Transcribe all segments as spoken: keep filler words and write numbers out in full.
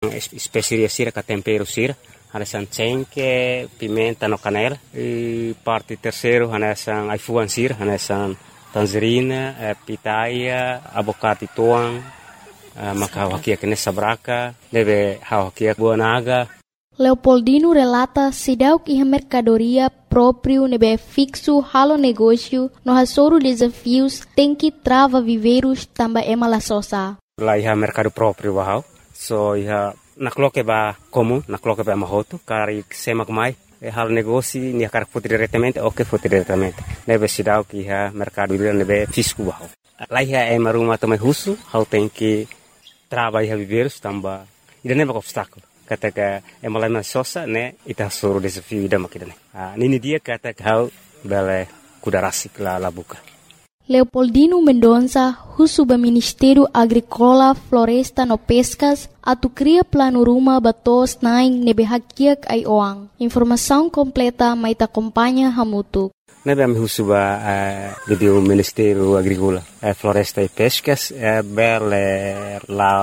especiaria sira ka tempero sira. Hanesan cengke, pimenta no canela. E parte terceiro hanesan aifuan sira, hanesan tangerina, eh, pitaya, abocado toang, eh, maka hakia kene sabraka, deve hakia buanaga. Leopoldino relata sidauk iha mercadoria próprio nebe fixo halo negócio no hasoro desafios tem que trava viveiros tamba emala sosa. Lá iha mercado próprio bahau, so iha nakloke ba comum, nakloke ba mahoto, kari semak mai. E hal negócio nia kar foto diretamente ou que foto diretamente nebe sidau que ha mercado livre nebe fisco bahau lá ia é maruma também russo hal tem que trabalhar viveiros tamba ida nebe obstáculo kata ka é malama sosa né ita soro desafio ida makida né ah nini dia kata hal bele kudarasik la la buka. Leopoldino Mendonça, Husuba Ministério Agrícola, Floresta no Pescas, atu cria plano ruma batos naing nebe hakiak ai oang. Informação completa mai ta acompanha hamutu. Nebe am Husuba uh, do Ministério Agrícola, uh, Floresta e Pescas, uh, bele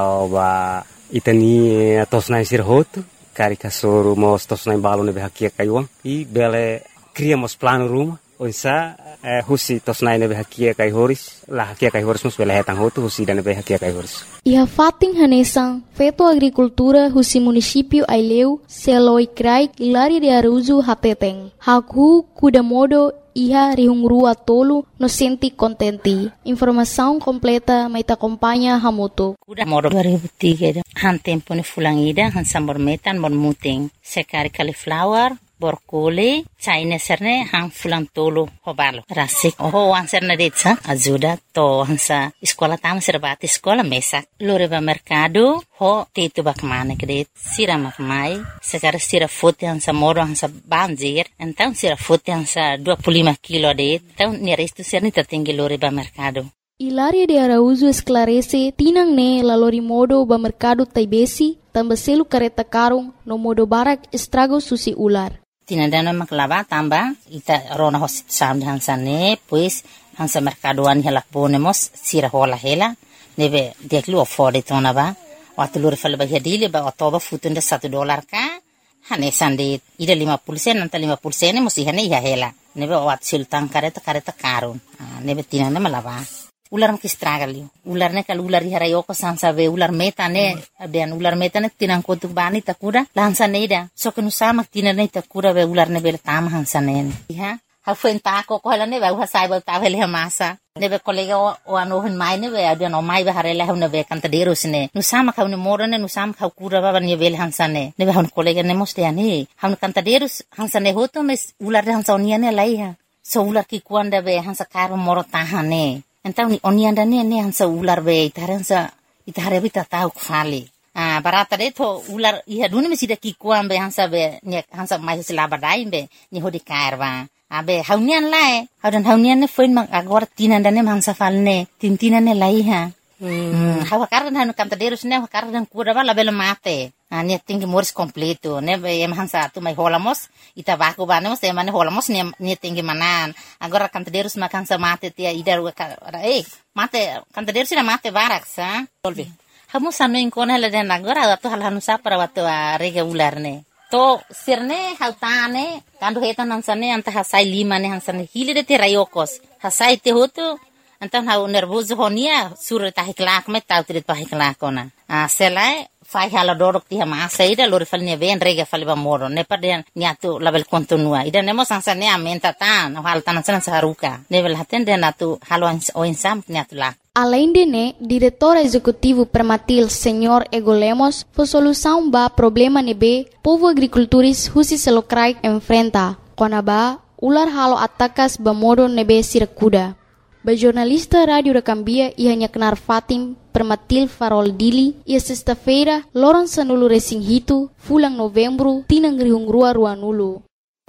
lauba itani tos naing sirhoto, karika soro mos tos naing balo nebe hakiak ai oang. I bele criamos plano ruma. Onsa eh, husi tosnai nebe hakia kai horis la hakia kai horis mus bela hetang hotu husi dan nebe hakia kai horis. Iha fating hanesang feto agricultura husi município Aileu seloi krai Ilari de Aruzu hateteng. Haku kuda modo iha rihungrua tolu no senti contenti. Informação completa mai ta acompanha hamoto. Kuda modo dua ribu tiga han tempo ni fulangida han sambor metan bon muting sekari cauliflower borkole China serne hang fulang tolo hobalo rasik oh wan serne detsa ajuda to hansa sekolah tam serbati sekolah mesak loreba mercado ho tetu bakmane kredit sira makmai sekarang sira foto hansa moro hansa banjir então sira foto hansa dua puluh lima kilo det então ni resto serni tertinggi loreba mercado. Ilaria de Araújo esclarece tinang ne lalori modo ba mercado taibesi tambaselu kareta karung no modo barak estrago susi ular. Tinandana maklava tamba ita rona hosit sam hansane pues hansa mercadoan hela ponemos sira hola hela neve deklu afford tona ba watulur fal ba hedile ba otoba futunda satu dolar ka hane sande ida lima puluh sen nanta lima puluh sen musi hane ya hela neve wat sultan kareta kareta karun neve tinana malava ular mak istragalio ular ne kal ular hara yoko sansa ve ular meta ne ben ular meta ne tinang kotuk bani takura lansa neida so kenu sama tinane takura ve ular ne bel tam hansa ne ha ha fen ta ko ko ne ve ha sai ba ta vele masa ne ve kolega o ano hen mai ne ve adia no mai ve harela ne ve kanta deros ne nu sama ka ne morane nu sama ka kura ba ne vel hansa ne ne ve han kolega ne moste ani han kanta deros hansa ne hoto mes ular hansa oniane lai ha so ular ki kuanda ve hansa karo moro tahane. Então ni onianda ne ne hansa ular be itaransa itare bita tau khali ah barata de to ular iha duni mesida ki kuam be hansa be ne hansa mai sila badai be ni hodi karwa abe haunian lai haudan haunian ne foin mang agora tinanda ne hansa falne tintina ne lai ha hmm hawa kardan hanu kanta derus ne kardan kura bala bela mate ah ne tingi moris completo ne be em hansa tu mai holamos ita baku banemos e mane holamos ne ne tingi manan agora kanta derus makan sa mate tia idar eh mate kanta derus na mate barak sa tolbe hamu sanu inkona le den agora atu hal hanu sa para watu rega ular ne to sirne hautane kandu hetan hansane anta hasai lima ne hansane hilide te rayokos hasai te hotu Então, hau nervoso honia, sura tahiklak me tau trit pahiklak ona. Ah, selai fai hala dorok tiha masa ida lori falnya ven rega faliba moro. Ne pada niatu label kontinua. Ida nemo sansa ne amenta tan, hal tanan sana saharuka. Nebel haten de natu halo o insam niatu lak. Além de né, diretor executivo Permatil, senhor Ego Lemos, foi solução ba problema nebe, povo agricultores husi selokrai enfrenta. Konaba, ular halo atakas ba modo nebe sirakuda. Ba jornalista Rádio da Cambia ia nyaknar Fatim Permatil Farol Dili ia sexta-feira loron sanulu resing hitu fulang novembro tinang rihungrua ruanulu.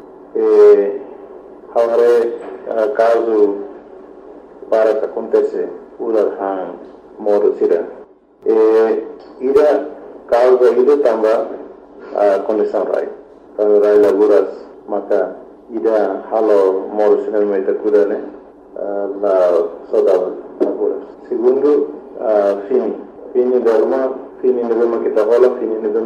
Eh, haware uh, caso para que acontece ular han modo sira. Eh, ida causa ida tamba uh, condição rai. Kalau rai laburas maka ida halo modo sira meta kudane. La soda laburas. Segundo, uh, fini. Fini derma, fini derma kita hola, fini derma